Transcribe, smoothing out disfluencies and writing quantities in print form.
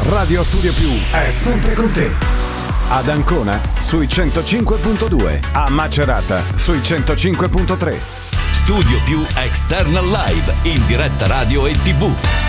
Radio Studio Più è sempre con te. Ad Ancona sui 105.2, a Macerata sui 105.3. Studio Più External Live in diretta radio e TV.